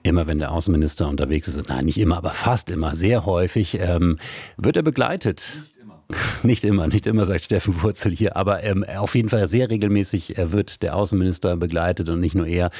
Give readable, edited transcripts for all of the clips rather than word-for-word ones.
Immer wenn der Außenminister unterwegs ist, nein, nicht immer, aber fast immer, sehr häufig, wird er begleitet. Nicht immer, sagt Steffen Wurzel hier, aber auf jeden Fall sehr regelmäßig wird der Außenminister begleitet und nicht nur er,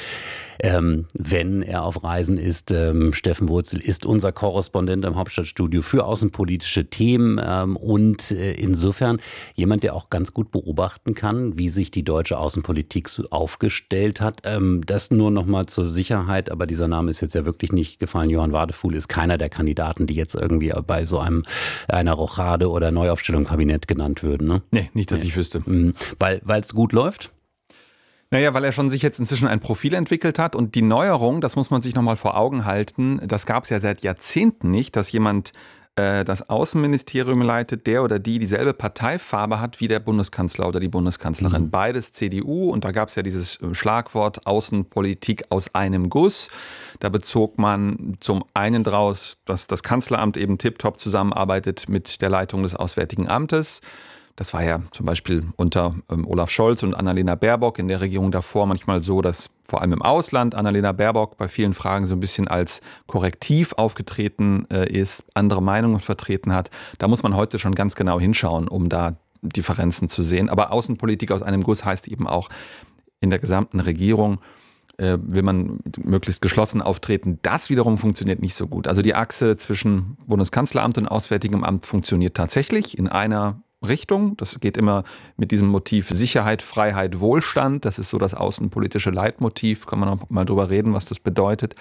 wenn er auf Reisen ist. Steffen Wurzel ist unser Korrespondent im Hauptstadtstudio für außenpolitische Themen und insofern jemand, der auch ganz gut beobachten kann, wie sich die deutsche Außenpolitik so aufgestellt hat. Das nur noch mal zur Sicherheit, aber dieser Name ist jetzt ja wirklich nicht gefallen. Johann Wadefuhl ist keiner der Kandidaten, die jetzt irgendwie bei so einer Rochade oder Neuaufstellung im Kabinett genannt würden. Ne? Nee, nicht, dass ich wüsste. Weil es gut läuft? Naja, weil er schon sich jetzt inzwischen ein Profil entwickelt hat und die Neuerung, das muss man sich nochmal vor Augen halten, das gab es ja seit Jahrzehnten nicht, dass jemand das Außenministerium leitet, der oder die dieselbe Parteifarbe hat wie der Bundeskanzler oder die Bundeskanzlerin. Beides CDU und da gab es ja dieses Schlagwort Außenpolitik aus einem Guss. Da bezog man zum einen draus, dass das Kanzleramt eben tiptop zusammenarbeitet mit der Leitung des Auswärtigen Amtes. Das war ja zum Beispiel unter Olaf Scholz und Annalena Baerbock in der Regierung davor manchmal so, dass vor allem im Ausland Annalena Baerbock bei vielen Fragen so ein bisschen als Korrektiv aufgetreten ist, andere Meinungen vertreten hat. Da muss man heute schon ganz genau hinschauen, um da Differenzen zu sehen. Aber Außenpolitik aus einem Guss heißt eben auch, in der gesamten Regierung will man möglichst geschlossen auftreten. Das wiederum funktioniert nicht so gut. Also die Achse zwischen Bundeskanzleramt und Auswärtigem Amt funktioniert tatsächlich in einer Richtung. Das geht immer mit diesem Motiv Sicherheit, Freiheit, Wohlstand. Das ist so das außenpolitische Leitmotiv. Kann man auch mal drüber reden, was das bedeutet.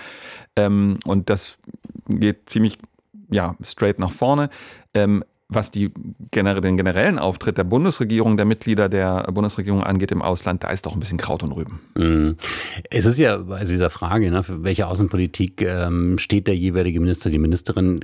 Und das geht ziemlich straight nach vorne. Was den generellen Auftritt der Bundesregierung, der Mitglieder der Bundesregierung angeht im Ausland, da ist doch ein bisschen Kraut und Rüben. Es ist ja bei dieser Frage, ne, für welche Außenpolitik steht der jeweilige Minister, die Ministerin,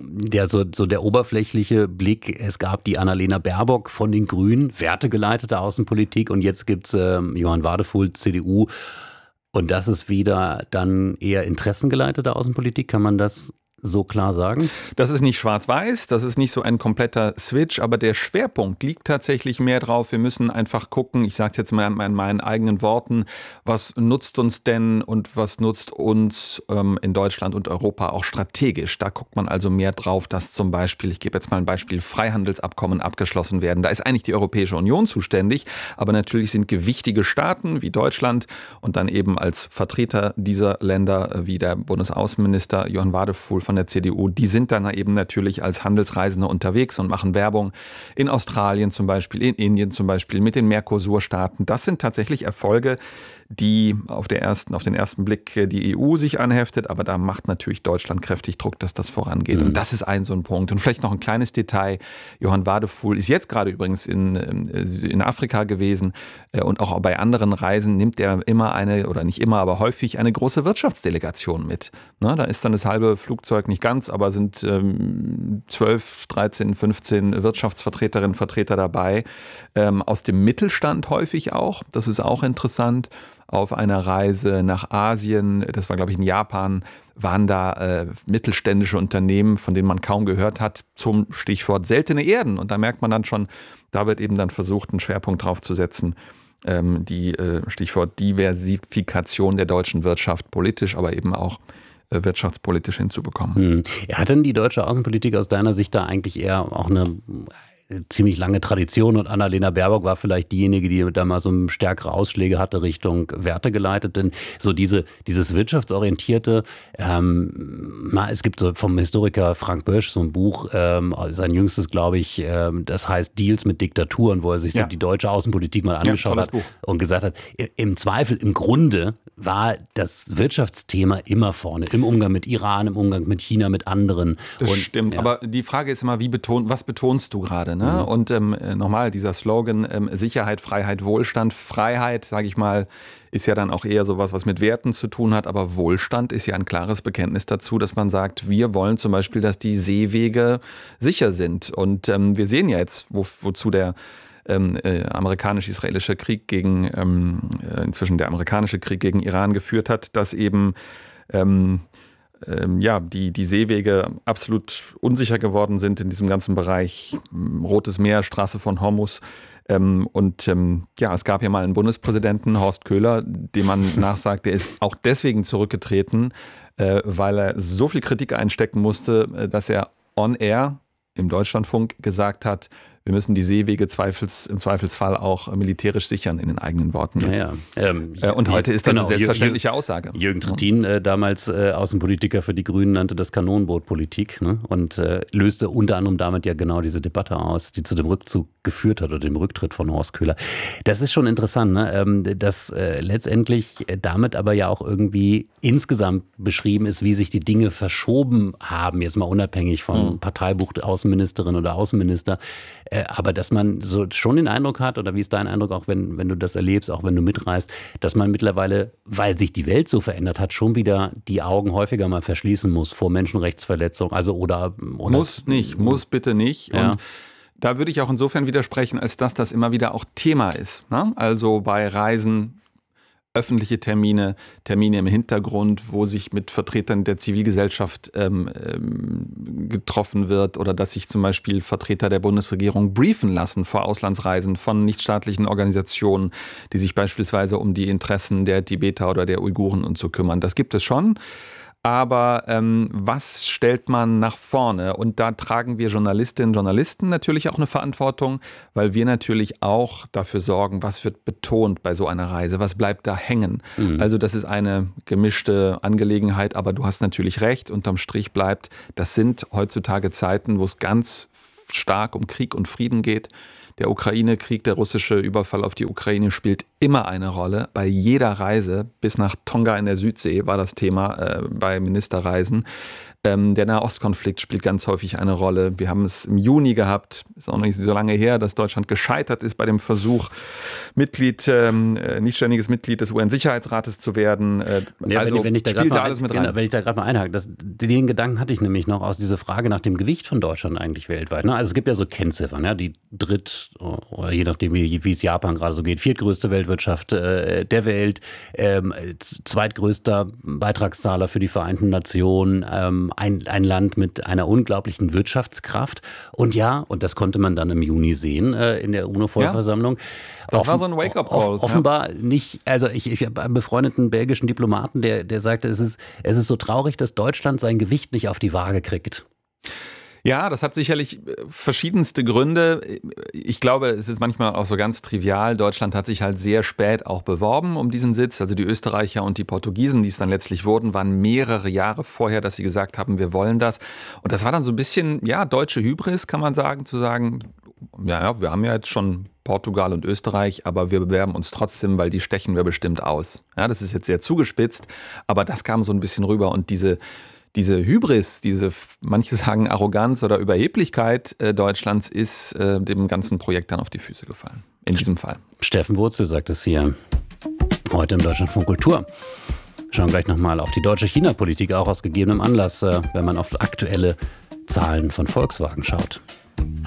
der oberflächliche Blick. Es gab die Annalena Baerbock von den Grünen, wertegeleitete Außenpolitik und jetzt gibt es Johann Wadefuhl, CDU und das ist wieder dann eher interessengeleitete Außenpolitik, kann man das so klar sagen? Das ist nicht schwarz-weiß, das ist nicht so ein kompletter Switch, aber der Schwerpunkt liegt tatsächlich mehr drauf. Wir müssen einfach gucken, ich sage es jetzt mal in meinen eigenen Worten, was nutzt uns denn und was nutzt uns in Deutschland und Europa auch strategisch. Da guckt man also mehr drauf, dass zum Beispiel, ich gebe jetzt mal ein Beispiel, Freihandelsabkommen abgeschlossen werden. Da ist eigentlich die Europäische Union zuständig, aber natürlich sind gewichtige Staaten wie Deutschland und dann eben als Vertreter dieser Länder wie der Bundesaußenminister Johann Wadefuhl von der CDU, die sind dann eben natürlich als Handelsreisende unterwegs und machen Werbung in Australien zum Beispiel, in Indien zum Beispiel, mit den Mercosur-Staaten. Das sind tatsächlich Erfolge, die auf den ersten Blick die EU sich anheftet, aber da macht natürlich Deutschland kräftig Druck, dass das vorangeht. Und das ist so ein Punkt. Und vielleicht noch ein kleines Detail. Johann Wadefuhl ist jetzt gerade übrigens in Afrika gewesen und auch bei anderen Reisen nimmt er immer nicht immer, aber häufig eine große Wirtschaftsdelegation mit. Da ist dann das halbe Flugzeug, nicht ganz, aber sind 12, 13, 15 Wirtschaftsvertreterinnen und Vertreter dabei. Aus dem Mittelstand häufig auch. Das ist auch interessant. Auf einer Reise nach Asien, das war glaube ich in Japan, waren da mittelständische Unternehmen, von denen man kaum gehört hat, zum Stichwort seltene Erden. Und da merkt man dann schon, da wird eben dann versucht, einen Schwerpunkt drauf zu setzen, die Stichwort Diversifikation der deutschen Wirtschaft politisch, aber eben auch wirtschaftspolitisch hinzubekommen. Hat denn die deutsche Außenpolitik aus deiner Sicht da eigentlich eher auch eine ziemlich lange Tradition und Annalena Baerbock war vielleicht diejenige, die da mal so stärkere Ausschläge hatte Richtung Werte geleitet, denn so dieses wirtschaftsorientierte, es gibt so vom Historiker Frank Bösch so ein Buch, sein jüngstes, glaube ich, das heißt Deals mit Diktaturen, wo er sich so die deutsche Außenpolitik mal angeschaut hat und gesagt hat, im Zweifel, im Grunde war das Wirtschaftsthema immer vorne, im Umgang mit Iran, im Umgang mit China, mit anderen. Das stimmt, aber die Frage ist immer, was betonst du gerade? Ne? Und nochmal, dieser Slogan Sicherheit, Freiheit, Wohlstand. Freiheit, sage ich mal, ist ja dann auch eher sowas, was mit Werten zu tun hat. Aber Wohlstand ist ja ein klares Bekenntnis dazu, dass man sagt, wir wollen zum Beispiel, dass die Seewege sicher sind. Und wir sehen ja jetzt, wozu der amerikanisch-israelische Krieg inzwischen der amerikanische Krieg gegen Iran geführt hat, dass eben die Seewege absolut unsicher geworden sind in diesem ganzen Bereich. Rotes Meer, Straße von Hormuz. Es gab ja mal einen Bundespräsidenten, Horst Köhler, dem man nachsagt, der ist auch deswegen zurückgetreten, weil er so viel Kritik einstecken musste, dass er on air im Deutschlandfunk gesagt hat, wir müssen die Seewege im Zweifelsfall auch militärisch sichern, in den eigenen Worten jetzt. Und heute ist das eine selbstverständliche Aussage. Jürgen Trittin, damals Außenpolitiker für die Grünen, nannte das Kanonenbootpolitik, ne? Und löste unter anderem damit ja genau diese Debatte aus, die zu dem Rückzug geführt hat oder dem Rücktritt von Horst Köhler. Das ist schon interessant, ne? Dass letztendlich damit aber ja auch irgendwie insgesamt beschrieben ist, wie sich die Dinge verschoben haben, jetzt mal unabhängig von Parteibuch Außenministerin oder Außenminister. Aber dass man so schon den Eindruck hat, oder wie ist dein Eindruck, auch wenn du das erlebst, auch wenn du mitreist, dass man mittlerweile, weil sich die Welt so verändert hat, schon wieder die Augen häufiger mal verschließen muss vor Menschenrechtsverletzungen. Also oder muss bitte nicht. Ja. Und da würde ich auch insofern widersprechen, als dass das immer wieder auch Thema ist. Ne? Also bei Reisen, öffentliche Termine im Hintergrund, wo sich mit Vertretern der Zivilgesellschaft getroffen wird oder dass sich zum Beispiel Vertreter der Bundesregierung briefen lassen vor Auslandsreisen von nichtstaatlichen Organisationen, die sich beispielsweise um die Interessen der Tibeter oder der Uiguren und so kümmern. Das gibt es schon. Aber was stellt man nach vorne? Und da tragen wir Journalistinnen und Journalisten natürlich auch eine Verantwortung, weil wir natürlich auch dafür sorgen, was wird betont bei so einer Reise, was bleibt da hängen. Also das ist eine gemischte Angelegenheit, aber du hast natürlich recht, unterm Strich bleibt, das sind heutzutage Zeiten, wo es ganz stark um Krieg und Frieden geht. Der Ukraine-Krieg, der russische Überfall auf die Ukraine spielt immer eine Rolle. Bei jeder Reise, bis nach Tonga in der Südsee war das Thema bei Ministerreisen. Der Nahostkonflikt spielt ganz häufig eine Rolle. Wir haben es im Juni gehabt, ist auch noch nicht so lange her, dass Deutschland gescheitert ist bei dem Versuch, nicht ständiges Mitglied des UN-Sicherheitsrates zu werden. Wenn ich da gerade mal einhake, den Gedanken hatte ich nämlich noch aus dieser Frage nach dem Gewicht von Deutschland eigentlich weltweit. Ne? Also es gibt ja so Kennziffern, ja, die oder je nachdem, wie es Japan gerade so geht, viertgrößte Weltwirtschaft der Welt, zweitgrößter Beitragszahler für die Vereinten Nationen, ein Land mit einer unglaublichen Wirtschaftskraft. Und das konnte man dann im Juni sehen in der UNO-Vollversammlung. Das war so ein Wake-up-Call. Offenbar nicht, also ich habe einen befreundeten belgischen Diplomaten, der sagte, es ist so traurig, dass Deutschland sein Gewicht nicht auf die Waage kriegt. Ja, das hat sicherlich verschiedenste Gründe. Ich glaube, es ist manchmal auch so ganz trivial. Deutschland hat sich halt sehr spät auch beworben um diesen Sitz. Also die Österreicher und die Portugiesen, die es dann letztlich wurden, waren mehrere Jahre vorher, dass sie gesagt haben, wir wollen das. Und das war dann so ein bisschen, deutsche Hybris, kann man sagen, zu sagen, wir haben ja jetzt schon Portugal und Österreich, aber wir bewerben uns trotzdem, weil die stechen wir bestimmt aus. Ja, das ist jetzt sehr zugespitzt, aber das kam so ein bisschen rüber und diese Hybris, manche sagen Arroganz oder Überheblichkeit Deutschlands ist dem ganzen Projekt dann auf die Füße gefallen. In diesem Fall. Steffen Wurzel sagt es hier heute im Deutschlandfunk Kultur. Schauen gleich nochmal auf die deutsche China-Politik, auch aus gegebenem Anlass, wenn man auf aktuelle Zahlen von Volkswagen schaut.